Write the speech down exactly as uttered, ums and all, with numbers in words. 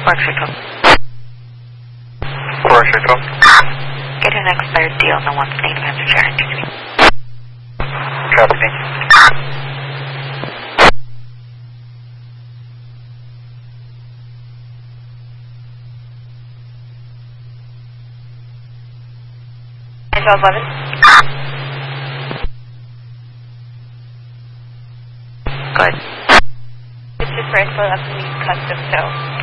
Work Central. Work Central. Get an expired deal, no one's name has a guarantee. Copy. twelve eleven. Good. This is for info of the custom tow.